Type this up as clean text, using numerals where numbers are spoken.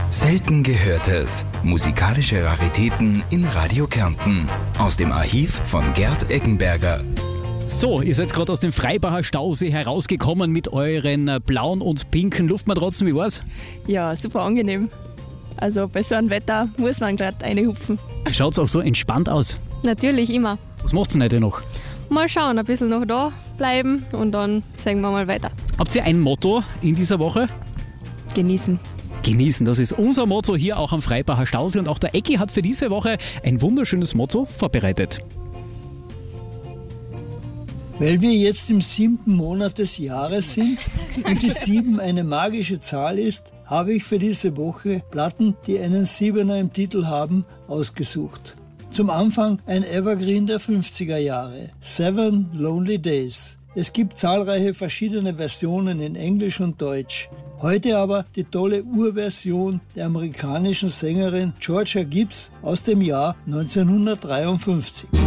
Selten Gehörtes. Musikalische Raritäten in Radio Kärnten. Aus dem Archiv von Gerd Eggenberger. So, ihr seid gerade aus dem Freibacher Stausee herausgekommen mit euren blauen und pinken Luftmatratzen, wie war's? Ja, super angenehm. Also bei so einem Wetter muss man gerade reinhupfen. Schaut's auch so entspannt aus? Natürlich, immer. Was macht's denn heute noch? Mal schauen, ein bisschen noch da bleiben und dann sehen wir mal weiter. Habt ihr ein Motto in dieser Woche? Genießen. Genießen, das ist unser Motto hier auch am Freibacher Stausee. Und auch der Ecki hat für diese Woche ein wunderschönes Motto vorbereitet. Weil wir jetzt im 7. Monat des Jahres sind und die 7 eine magische Zahl ist, habe ich für diese Woche Platten, die einen 7er im Titel haben, ausgesucht. Zum Anfang ein Evergreen der 50er Jahre, 7 Lonely Days. Es gibt zahlreiche verschiedene Versionen in Englisch und Deutsch. Heute aber die tolle Urversion der amerikanischen Sängerin Georgia Gibbs aus dem Jahr 1953.